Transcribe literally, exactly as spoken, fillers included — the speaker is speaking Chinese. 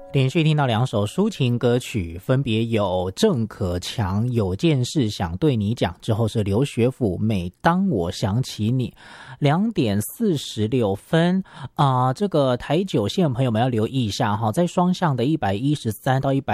连续听到两首抒情歌曲，分别有郑可强有件事想对你讲，之后是刘学府每当我想起你。两点四十六分啊、呃，这个台九线朋友们要留意一下哈，在双向的一百一十三到一百